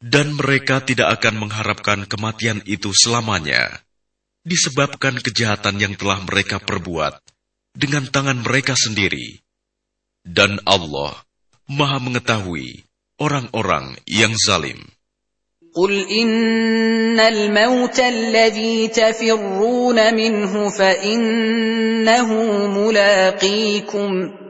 Dan mereka tidak akan mengharapkan kematian itu selamanya, disebabkan kejahatan yang telah mereka perbuat dengan tangan mereka sendiri. Dan Allah Maha mengetahui orang-orang yang zalim. قل إن الموت الذي تفرون منه فإنه ملاقيكم